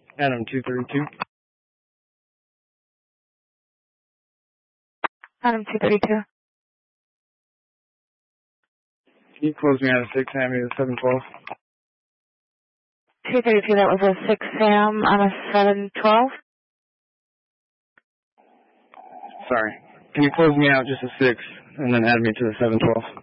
Adam 232. Adam 232. Can you close me out of 6, hand me the 712? 232, that was a 6 Sam on a 712. Sorry. Can you close me out just a 6 and then add me to the 712?